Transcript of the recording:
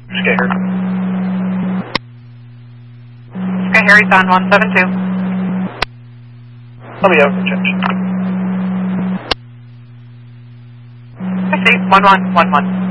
Scared. Okay, Harry's on 172. Let me have a projection. I see, 1111.